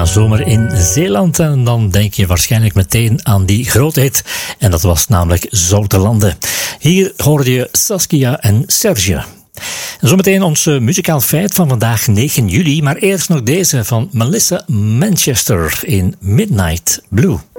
aan zomer in Zeeland. En dan denk je waarschijnlijk meteen aan die grote hit. En dat was namelijk Zoutelanden. Hier hoorde je Saskia en Serge. Zometeen ons muzikaal feit van vandaag 9 juli. Maar eerst nog deze van Melissa Manchester in Midnight Blue.